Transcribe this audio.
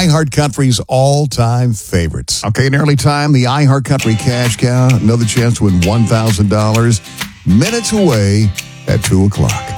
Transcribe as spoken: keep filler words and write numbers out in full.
iHeartCountry's all-time favorites. Okay, in early time, the iHeartCountry Cash Cow, another chance to win one thousand dollars, minutes away at two o'clock.